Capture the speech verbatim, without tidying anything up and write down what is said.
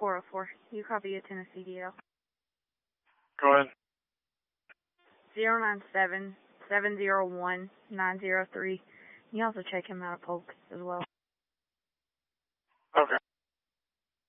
four oh four. You copy a Tennessee D L. Go ahead. zero nine seven, seven zero one, nine zero three. You can also check him out at Polk as well. Okay.